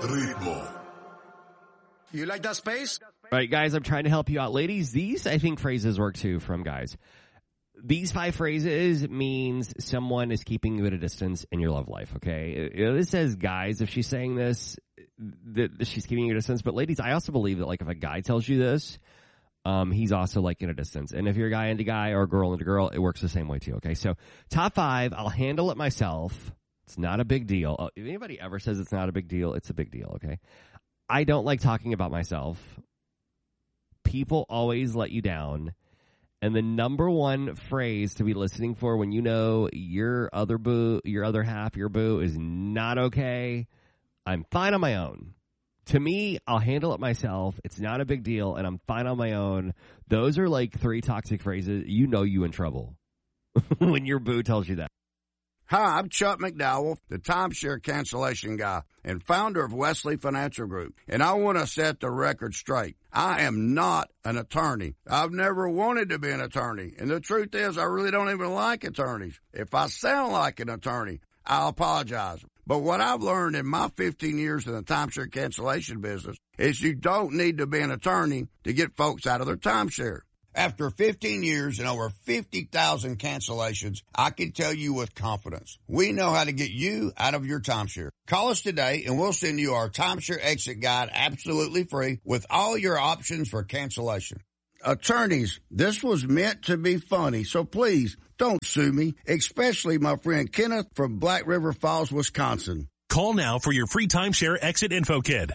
Ritmo. You like that space? All right, guys, I'm trying to help you out. Ladies, these, I think, phrases work too from guys. These 5 phrases means someone is keeping you at a distance in your love life, okay? This says guys, if she's saying this, that she's keeping you at a distance. But ladies, I also believe that, like, if a guy tells you this, he's also, like, in a distance. And if you're a guy into guy or a girl into girl, it works the same way too, okay? So, top 5, I'll handle it myself. It's not a big deal. If anybody ever says it's not a big deal, it's a big deal, okay? I don't like talking about myself. People always let you down. And the number one phrase to be listening for when you know your other half, your boo, is not okay, I'm fine on my own. To me, I'll handle it myself. It's not a big deal, and I'm fine on my own. Those are like 3 toxic phrases. You know you in trouble when your boo tells you that. Hi, I'm Chuck McDowell, the timeshare cancellation guy and founder of Wesley Financial Group, and I want to set the record straight. I am not an attorney. I've never wanted to be an attorney, and the truth is I really don't even like attorneys. If I sound like an attorney, I'll apologize. But what I've learned in my 15 years in the timeshare cancellation business is you don't need to be an attorney to get folks out of their timeshare. After 15 years and over 50,000 cancellations, I can tell you with confidence, we know how to get you out of your timeshare. Call us today and we'll send you our timeshare exit guide absolutely free with all your options for cancellation. Attorneys, this was meant to be funny, so please don't sue me, especially my friend Kenneth from Black River Falls, Wisconsin. Call now for your free timeshare exit info kit.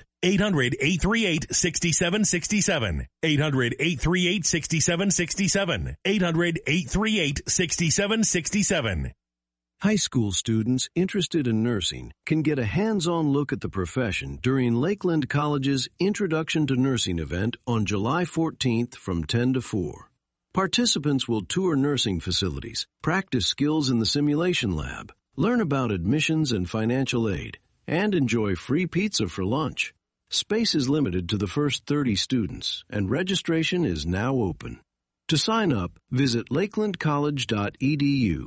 800-838-6767. 800-838-6767. 800-838-6767. High school students interested in nursing can get a hands-on look at the profession during Lakeland College's Introduction to Nursing event on July 14th from 10 to 4. Participants will tour nursing facilities, practice skills in the simulation lab, learn about admissions and financial aid, and enjoy free pizza for lunch. Space is limited to the first 30 students, and registration is now open. To sign up, visit lakelandcollege.edu.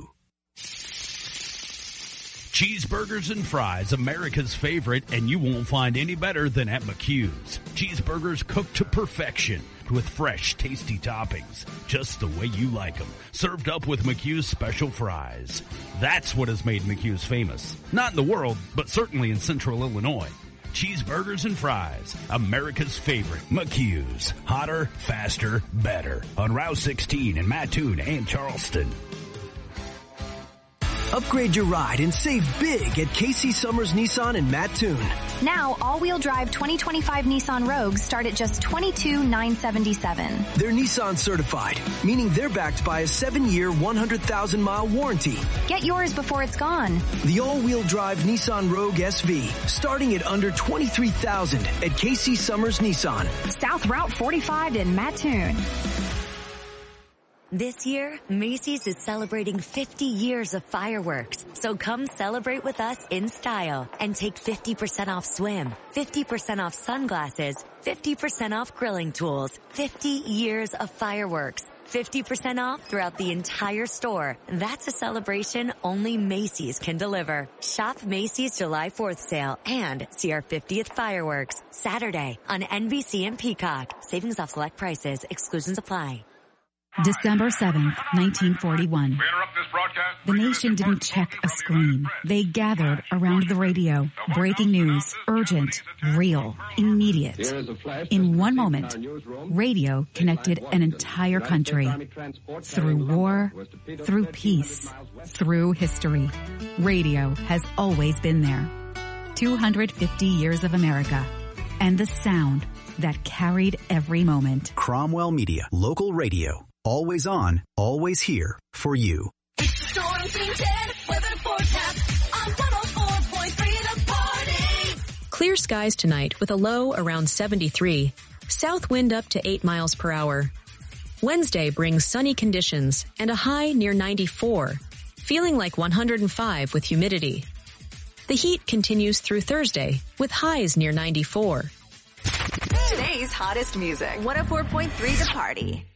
Cheeseburgers and fries, America's favorite, and you won't find any better than at McHugh's. Cheeseburgers cooked to perfection with fresh, tasty toppings, just the way you like them, served up with McHugh's special fries. That's what has made McHugh's famous. Not in the world, but certainly in Central Illinois. Cheeseburgers and fries, America's favorite, McHugh's. Hotter, faster, better. On Route 16 in Mattoon and Charleston. Upgrade your ride and save big at Casey Summers Nissan in Mattoon. Now, all-wheel drive 2025 Nissan Rogues start at just $22,977. They're Nissan certified, meaning they're backed by a 7-year, 100,000-mile warranty. Get yours before it's gone. The all-wheel drive Nissan Rogue SV, starting at under $23,000 at Casey Summers Nissan. South Route 45 in Mattoon. This year, Macy's is celebrating 50 years of fireworks. So come celebrate with us in style and take 50% off swim, 50% off sunglasses, 50% off grilling tools, 50 years of fireworks, 50% off throughout the entire store. That's a celebration only Macy's can deliver. Shop Macy's July 4th sale and see our 50th fireworks Saturday on NBC and Peacock. Savings off select prices. Exclusions apply. December 7th, 1941. The nation didn't check a screen. They gathered around the radio. Breaking news, urgent, real, immediate. In one moment, radio connected an entire country. Through war, through peace, through history. Radio has always been there. 250 years of America. And the sound that carried every moment. Cromwell Media, local radio. Always on, always here for you. Storm Team 10 weather forecast on 104.3 The Party. Clear skies tonight with a low around 73. South wind up to 8 miles per hour. Wednesday brings sunny conditions and a high near 94. Feeling like 105 with humidity. The heat continues through Thursday with highs near 94. Today's hottest music. 104.3 The Party.